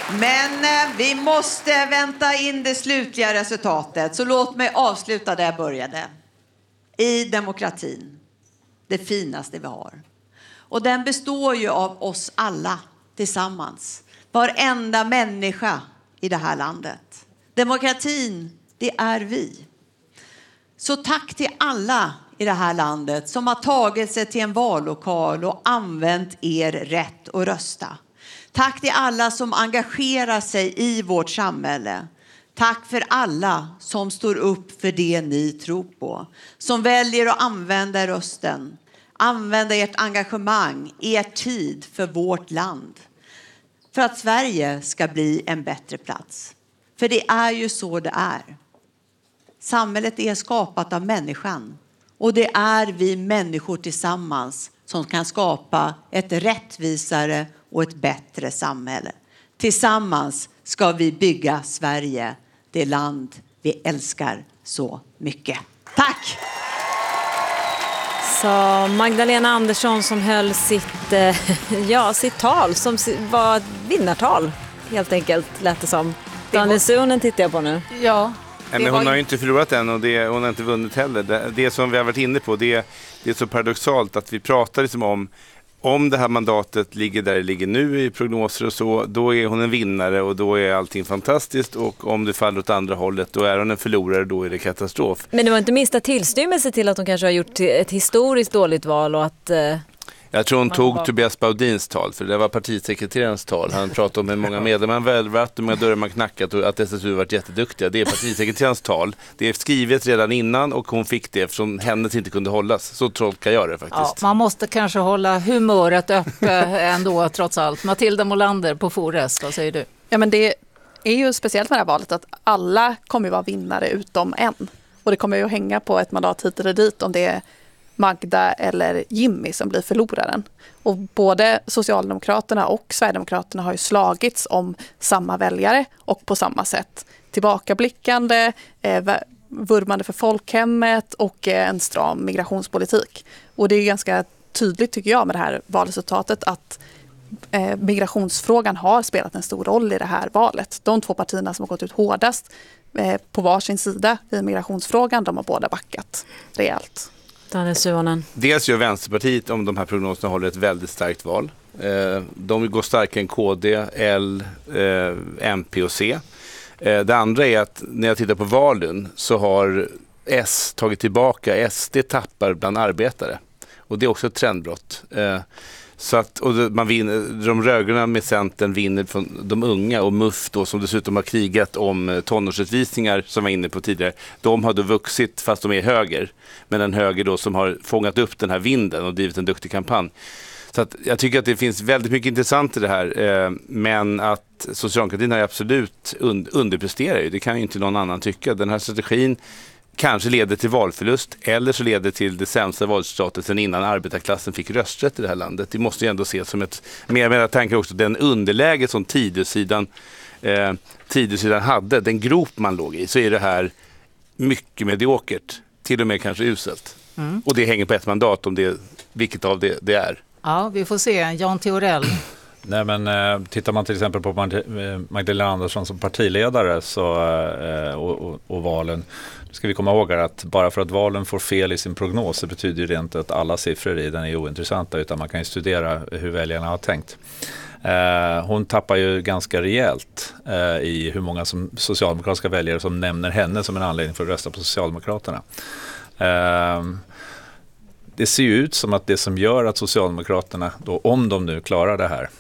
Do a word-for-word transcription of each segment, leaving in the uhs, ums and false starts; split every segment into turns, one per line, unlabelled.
Men eh, vi måste vänta in det slutliga resultatet. Så låt mig avsluta där jag började. I demokratin. Det finaste vi har. Och den består ju av oss alla tillsammans. Varenda människa i det här landet. Demokratin, det är vi. Så tack till alla i det här landet som har tagit sig till en vallokal och använt er rätt att rösta. Tack till alla som engagerar sig i vårt samhälle. Tack för alla som står upp för det ni tror på. Som väljer att använda rösten. Använda ert engagemang, er tid för vårt land. För att Sverige ska bli en bättre plats. För det är ju så det är. Samhället är skapat av människan. Och det är vi människor tillsammans som kan skapa ett rättvisare och ett bättre samhälle. Tillsammans ska vi bygga Sverige, det land vi älskar så mycket. Tack!
Så Magdalena Andersson som höll sitt, eh, ja, sitt tal som var vinnartal helt enkelt, lät det som. Daniel Suhonen tittar jag på nu.
Ja.
Nej, men hon har ju inte förlorat än och det, hon har inte vunnit heller. Det, det som vi har varit inne på, det, det är så paradoxalt att vi pratar liksom om om det här mandatet ligger där det ligger nu i prognoser och så, då är hon en vinnare och då är allting fantastiskt, och om det faller åt andra hållet, då är hon en förlorare, då är det katastrof.
Men det var inte minsta tillstymmelse till att hon kanske har gjort ett historiskt dåligt val och att... Eh...
Jag tror hon tog var... Tobias Baudins tal, för det var partisekreterarens tal. Han pratade om hur många medlemmar man välvat, hur många dörrar man knackat och att S S U varit jätteduktiga. Det är partisekreterarens tal. Det är skrivet redan innan och hon fick det eftersom hennes inte kunde hållas. Så tolkar jag det faktiskt.
Ja, man måste kanske hålla humöret uppe ändå trots allt. Matilda Molander på Forest, vad säger du?
Ja, men det är ju speciellt med det här valet att alla kommer ju vara vinnare utom en. Och det kommer ju att hänga på ett mandat hit eller dit om det är Magda eller Jimmy som blir förloraren. Och både Socialdemokraterna och Sverigedemokraterna har ju slagits om samma väljare och på samma sätt. Tillbakablickande, eh, vurmande för folkhemmet och eh, en stram migrationspolitik. Och det är ganska tydligt tycker jag med det här valresultatet att eh, migrationsfrågan har spelat en stor roll i det här valet. De två partierna som har gått ut hårdast eh, på varsin sida i migrationsfrågan, de har båda backat rejält.
Dels gör Vänsterpartiet, om de här prognoserna håller, ett väldigt starkt val. De går starkare än K D, L, M P och C. Det andra är att när jag tittar på valen så har S tagit tillbaka, S D tappar bland arbetare. Och det är också ett trendbrott. Så att, och man vinner, de rögrarna med Centern vinner från de unga, och M U F då, som dessutom har krigat om tonårsutvisningar som var inne på tidigare, de har då vuxit fast de är höger, men en höger då som har fångat upp den här vinden och drivit en duktig kampanj. Så att jag tycker att det finns väldigt mycket intressant i det här, eh, men att socialdemokratin har absolut und- underpresterar ju, det kan ju inte någon annan tycka. Den här strategin kanske leder till valförlust, eller så leder till det sämsta valresultatet sedan innan arbetarklassen fick rösträtt i det här landet. Det måste ju ändå ses som ett, mer med tankar också, den underläge som Tidösidan, eh, Tidösidan hade, den grop man låg i, så är det här mycket mediokert, till och med kanske uselt. Mm. Och det hänger på ett mandat om det, vilket av det det är.
Ja, vi får se. Jan Theorell.
Nej, men eh, tittar man till exempel på Magdalena Andersson som partiledare så, eh, och, och, och valen, ska vi komma ihåg att bara för att valen får fel i sin prognos så betyder det inte att alla siffror i den är ointressanta, utan man kan ju studera hur väljarna har tänkt. Eh, hon tappar ju ganska rejält eh, i hur många som socialdemokratiska väljare som nämner henne som en anledning för att rösta på Socialdemokraterna. Eh, det ser ju ut som att det som gör att Socialdemokraterna, då, om de nu klarar det här,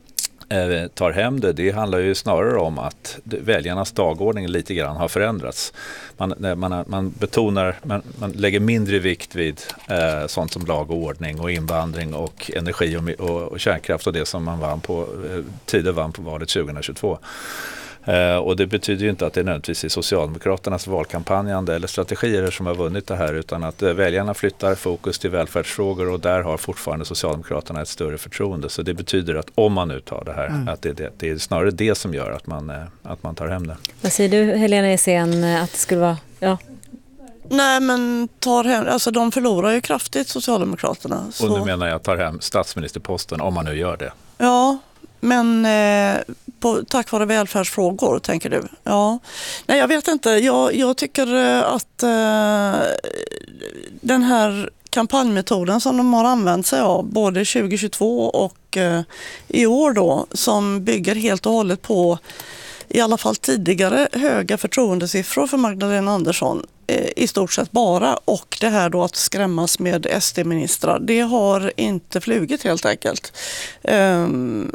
eh, tar hem det, det handlar ju snarare om att väljarnas dagordning lite grann har förändrats. Man, man, man betonar, man, man lägger mindre vikt vid eh, sånt som lag och ordning och invandring och energi och, och, och kärnkraft och det som man vann på, eh, tidigare vann på valet tjugohundratjugotvå. Uh, och det betyder ju inte att det är nödvändigtvis är Socialdemokraternas valkampanjande eller strategier som har vunnit det här, utan att uh, väljarna flyttar fokus till välfärdsfrågor, och där har fortfarande Socialdemokraterna ett större förtroende. Så det betyder att om man nu tar det här, mm. att det, det, det är snarare det som gör att man, uh, att man tar hem det.
Vad säger du, Helena Essén, att det skulle vara... Ja.
Nej, men tar hem, alltså de förlorar ju kraftigt, Socialdemokraterna. Så.
Och nu menar jag tar hem statsministerposten om man nu gör det.
Ja, men eh, på, tack vare välfärdsfrågor, tänker du? Ja. Nej, jag vet inte. Jag, jag tycker att uh, den här kampanjmetoden som de har använt sig av både tjugo tjugotvå och uh, i år då, som bygger helt och hållet på i alla fall tidigare höga förtroendesiffror för Magdalena Andersson i stort sett bara, och det här då att skrämmas med S D-ministrar, det har inte flugit helt enkelt. Um,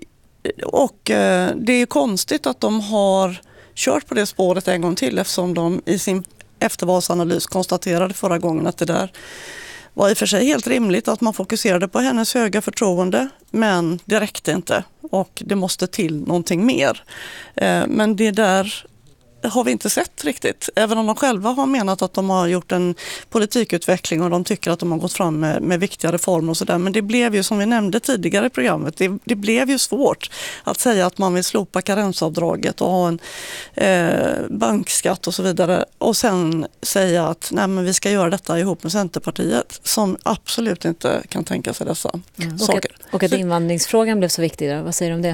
och uh, det är konstigt att de har kört på det spåret en gång till, eftersom de i sin eftervalsanalys konstaterade förra gången att det där var i och för sig helt rimligt, att man fokuserade på hennes höga förtroende, men det räckte inte och det måste till någonting mer. Uh, men det där har vi inte sett riktigt. Även om de själva har menat att de har gjort en politikutveckling och de tycker att de har gått fram med, med viktiga reformer och sådär. Men det blev ju, som vi nämnde tidigare i programmet, det, det blev ju svårt att säga att man vill slopa karensavdraget och ha en eh, bankskatt och så vidare. Och sen säga att nej, men vi ska göra detta ihop med Centerpartiet, som absolut inte kan tänka sig dessa mm. saker.
Och att, och att invandringsfrågan blev så viktig då. Vad säger du om det?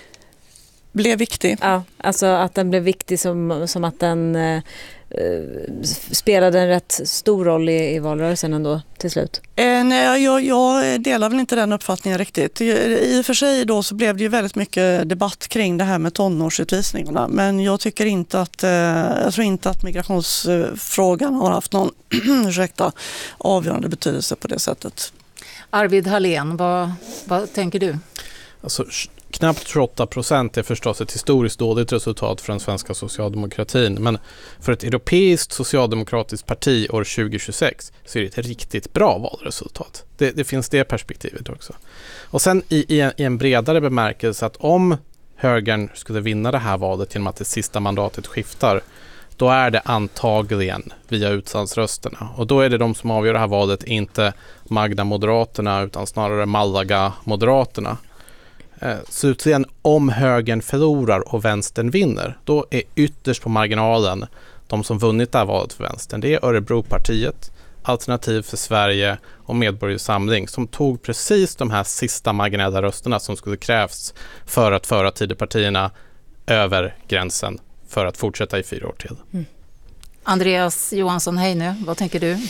Blev viktig.
Ja, alltså att den blev viktig som, som att den eh, spelade en rätt stor roll i, i valrörelsen ändå till slut.
Eh, nej, jag, jag delar väl inte den uppfattningen riktigt. I och för sig då så blev det ju väldigt mycket debatt kring det här med tonårsutvisningarna, men jag tycker inte att eh, jag tror inte att migrationsfrågan har haft någon ursäkta, avgörande betydelse på det sättet.
Arvid Hallén, vad, vad tänker du?
Alltså, knappt tjugoåtta procent är förstås ett historiskt dåligt resultat för den svenska socialdemokratin. Men för ett europeiskt socialdemokratiskt parti år tjugo tjugosex så är det ett riktigt bra valresultat. Det, det finns det perspektivet också. Och sen i, i, en, i en bredare bemärkelse att om högern skulle vinna det här valet genom att det sista mandatet skiftar, då är det antagligen via utslagsrösterna. Och då är det de som avgör det här valet, inte Magda-moderaterna utan snarare Malaga-moderaterna. Slutligen, om högern förlorar och vänstern vinner, då är ytterst på marginalen de som vunnit det här valet för vänstern. Det är Örebropartiet, Alternativ för Sverige och Medborgarsamling som tog precis de här sista marginella rösterna som skulle krävs för att föra Tidöpartierna över gränsen för att fortsätta i fyra år till. Mm.
Andreas Johansson, hej nu. Vad tänker du?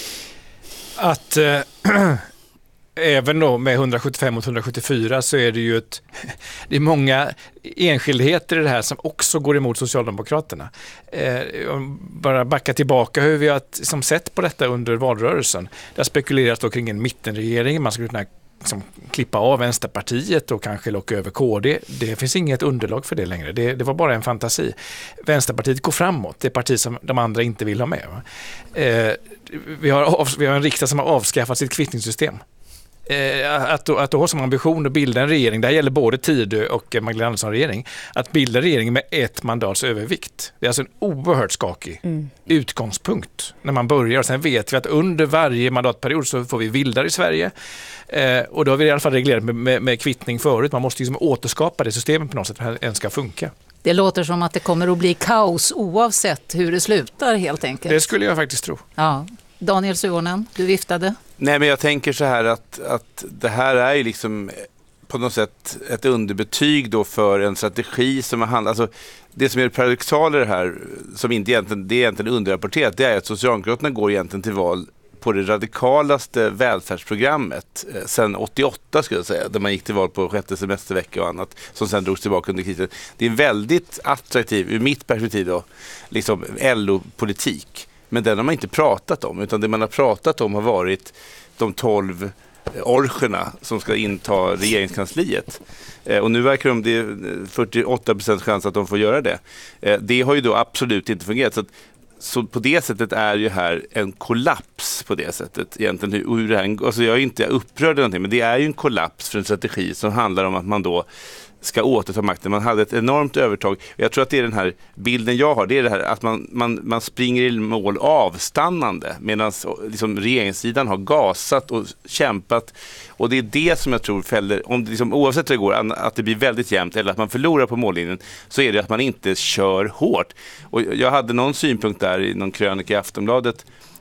Att äh, även då med hundrasjuttiofem mot hundrasjuttiofyra så är det ju ett, det är många enskildheter i det här som också går emot Socialdemokraterna. Eh, bara backa tillbaka hur vi har som sett på detta under valrörelsen. Det har spekulerats då kring en mittenregering. Man skulle kunna liksom klippa av Vänsterpartiet och kanske locka över K D. Det finns inget underlag för det längre. Det, det var bara en fantasi. Vänsterpartiet går framåt. Det är parti som de andra inte vill ha med. Eh, vi, har av, vi har en riksdag som har avskaffat sitt kvittningssystem. Att då, att då ha som ambition att bilda en regering, det här gäller både Tidö och Magdalena Andersson regering, att bilda regering med ett mandats övervikt. Det är alltså en oerhört skakig mm. utgångspunkt när man börjar. Sen vet vi att under varje mandatperiod så får vi vildare i Sverige. Eh, och då har vi i alla fall reglerat med, med, med kvittning förut. Man måste liksom återskapa det systemet på något sätt för att det ens ska funka.
Det låter som att det kommer att bli kaos oavsett hur det slutar helt enkelt.
Det skulle jag faktiskt tro.
Ja. Daniel Suhonen, du viftade.
Nej, men jag tänker så här att, att det här är ju liksom på något sätt ett underbetyg då för en strategi som har handlat, alltså det som är paradoxalt i det här, som inte egentligen, det är egentligen underrapporterat, det är att Socialdemokraterna går egentligen till val på det radikalaste välfärdsprogrammet eh, sedan åttioåtta skulle jag säga, där man gick till val på sjätte semestervecka och annat som sen drogs tillbaka under krisen. Det är en väldigt attraktiv, ur mitt perspektiv då, liksom L O-politik. Men den har man inte pratat om, utan det man har pratat om har varit de tolv orcherna som ska inta regeringskansliet. Eh, och nu verkar de, det är fyrtioåtta procent chans att de får göra det. Eh, det har ju då absolut inte fungerat. Så, att, så på det sättet är ju här en kollaps på det sättet. Egentligen hur, hur det här, alltså jag är inte upprörd eller någonting, men det är ju en kollaps för en strategi som handlar om att man då ska återta makten. Man hade ett enormt övertag. Jag tror att det är den här bilden jag har. Det är det här att man, man, man springer i mål avstannande medan liksom regeringssidan har gasat och kämpat. Och det är det som jag tror fäller, om det liksom, oavsett hur det går, att det blir väldigt jämnt eller att man förlorar på mållinjen, så är det att man inte kör hårt. Och jag hade någon synpunkt där i någon krönika i Aftonbladet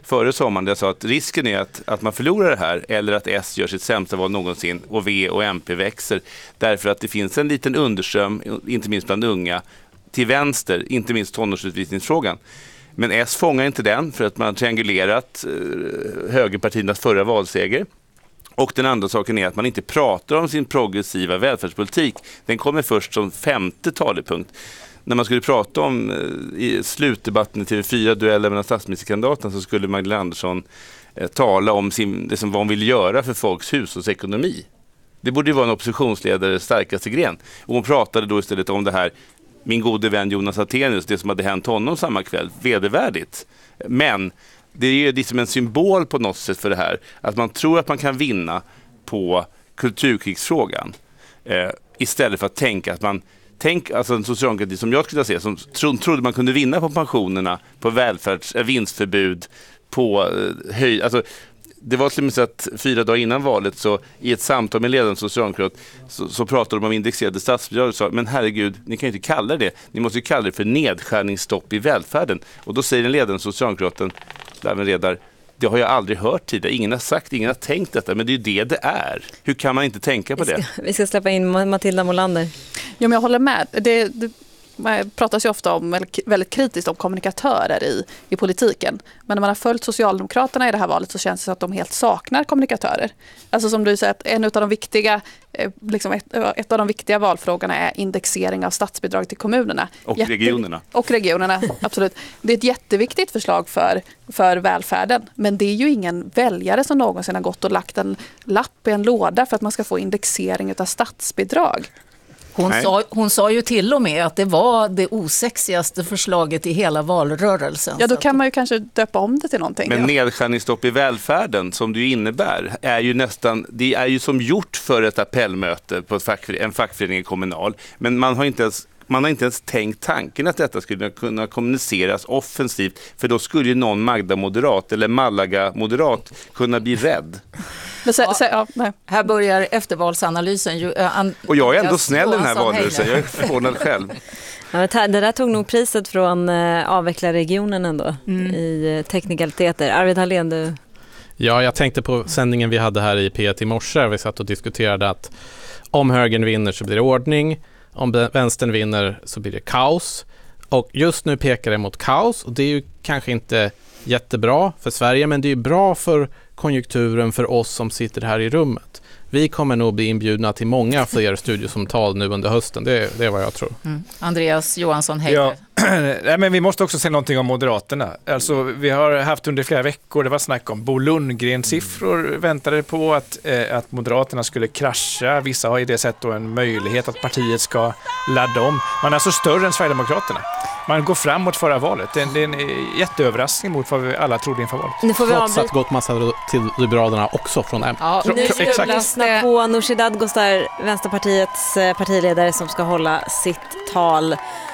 före sommaren där jag sa att risken är att, att man förlorar det här eller att S gör sitt sämsta val någonsin och V och M P växer därför att det finns en liten underström, inte minst bland unga, till vänster, inte minst tonårsutvisningsfrågan. Men S fångar inte den för att man har triangulerat eh, högerpartiernas förra valseger. Och den andra saken är att man inte pratar om sin progressiva välfärdspolitik. Den kommer först som femte talepunkt. När man skulle prata om eh, i slutdebatten i T V fyra, duellen mellan statsministerkandidaterna, så skulle Magdalena Andersson eh, tala om sin, det som vad hon vill göra för folks hushållsekonomi. Det borde ju vara en oppositionsledares starkaste gren. Och hon pratade då istället om det här, min gode vän Jonas Attenius, det som hade hänt honom samma kväll, vedervärdigt. Men det är ju liksom en symbol på något sätt för det här, att man tror att man kan vinna på kulturkrigsfrågan eh, istället för att tänka att man tänk, alltså en socialdemokrati som jag skulle säga, som tro, trodde man kunde vinna på pensionerna, på välfärds, äh, vinstförbud, på eh, höj, alltså det var till och med så att fyra dagar innan valet så i ett samtal med ledande socialdemokrat så, så pratade de om indexerade statsbidrag och sa, men herregud, ni kan ju inte kalla det, ni måste ju kalla det för nedskärningsstopp i välfärden. Och då säger den ledande socialdemokraten, Lawen Redar, det har jag aldrig hört tidigare, ingen har sagt, ingen har tänkt detta, men det är ju det det är. Hur kan man inte tänka på det?
Vi ska, vi ska släppa in Matilda Molander.
Ja, men jag håller med. Det, det man pratas ju ofta om väldigt kritiskt om kommunikatörer i, i politiken. Men när man har följt Socialdemokraterna i det här valet så känns det som att de helt saknar kommunikatörer. Alltså som du säger, att en av de viktiga, liksom ett, ett av de viktiga valfrågorna är indexering av statsbidrag till kommunerna.
Och
Jätte-
regionerna.
Och regionerna, absolut. Det är ett jätteviktigt förslag för, för välfärden. Men det är ju ingen väljare som någonsin har gått och lagt en lapp i en låda för att man ska få indexering av statsbidrag.
Hon sa, hon sa ju till och med att det var det osexigaste förslaget i hela valrörelsen.
Ja, då kan man ju kanske döpa om det till någonting.
Men
ja.
nedskärningsstopp i välfärden, som det ju innebär, är ju nästan, det är ju som gjort för ett appellmöte på ett fackför, en fackförening kommunal. Men man har inte ens Man har inte ens tänkt tanken att detta skulle kunna kommuniceras offensivt, för då skulle ju någon Magda-moderat eller Malaga-moderat kunna bli rädd.
Men så, så, ja, nej.
Här börjar eftervalsanalysen. Ju, äh, an,
Och jag är ändå snäll den här
Johansson
valrörelsen, jag är förvånad själv.
Ja, det där tog nog priset från eh, avvecklarregionen ändå
Mm.
i eh, teknikaliteter. Arvid Hallén, du...
Ja, jag tänkte på sändningen vi hade här i P ett i morse. Vi satt och diskuterade att om högern vinner så blir det ordning. Om vänstern vinner så blir det kaos. Och just nu pekar det mot kaos. Och det är ju kanske inte jättebra för Sverige, men det är bra för konjunkturen för oss som sitter här i rummet. Vi kommer nog bli inbjudna till många fler studiosamtal nu under hösten. Det, det är vad jag tror.
Mm. Andreas Johansson, hej.
Ja. Nej, men vi måste också säga någonting om Moderaterna. Alltså, vi har haft under flera veckor, det var snack om Bo Lundgren-siffror, väntade på att, eh, att Moderaterna skulle krascha. Vissa har i det sätt då en möjlighet att partiet ska ladda om. Man är alltså större än Sverigedemokraterna. Man går framåt förra valet. Det är en, det är en jätteöverraskning mot vad vi alla trodde inför valet.
Nu får vi
Trots
avbry-
att gått massa till Liberalerna också från M.
Ja,
Tro-
Nu
tro-
ska vi
exakt.
lyssna på Nooshi Dadgostar, Vänsterpartiets eh, partiledare, som ska hålla sitt tal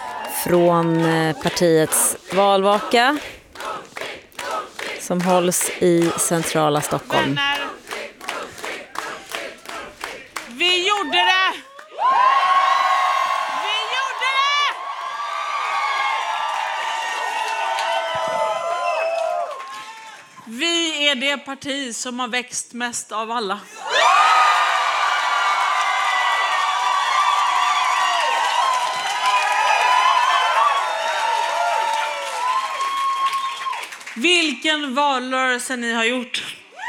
från eh, partiets valvaka som hålls i centrala Stockholm.
Vänner, vi gjorde det! Vi gjorde det! Vi är det parti som har växt mest av alla. Vilken valrörelse ni har gjort.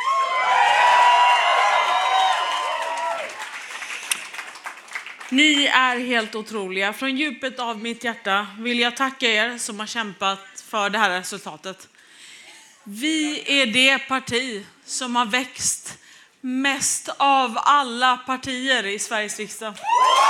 Ni är helt otroliga. Från djupet av mitt hjärta vill jag tacka er som har kämpat för det här resultatet. Vi är det parti som har växt mest av alla partier i Sveriges riksdag.